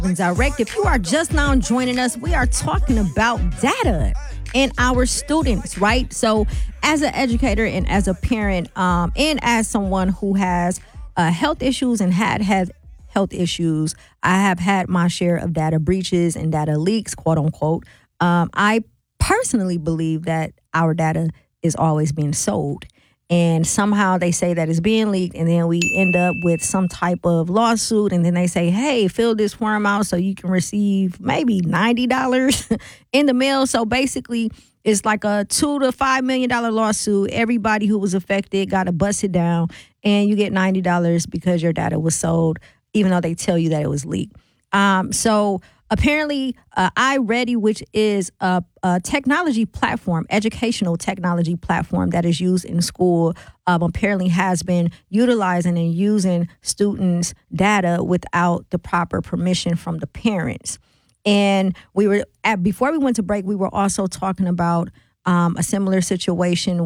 Direct. If you are just now joining us, we are talking about data and our students, right? So, as an educator and as a parent, and as someone who has health issues and had health issues, I have had my share of data breaches and data leaks, quote unquote. I personally believe that our data is always being sold. And somehow they say that it's being leaked, and then we end up with some type of lawsuit, and then they say, hey, fill this form out so you can receive maybe $90 in the mail. So basically, it's like a $2 to $5 million lawsuit. Everybody who was affected got to bust it down, and you get $90 because your data was sold, even though they tell you that it was leaked. So apparently, iReady, which is a technology platform, educational technology platform that is used in school, apparently has been utilizing and using students' data without the proper permission from the parents. And before we went to break, we were also talking about a similar situation